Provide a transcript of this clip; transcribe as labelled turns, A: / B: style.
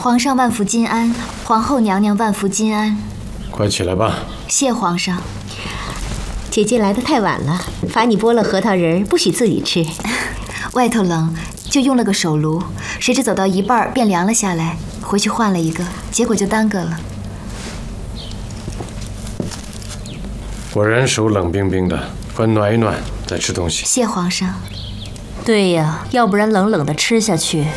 A: 皇上万福金安，皇后娘娘万福金安。
B: 快起来吧。
A: 谢皇上。
C: 姐姐来得太晚了，罚你剥了核桃仁，不许自己吃。
A: 外头冷，就用了个手炉，谁知走到一半便凉了下来，回去换了一个，结果就耽搁了。
B: 果然手冷冰冰的，快暖一暖再吃东西。
A: 谢皇上。
C: 对呀，要不然冷冷的吃下去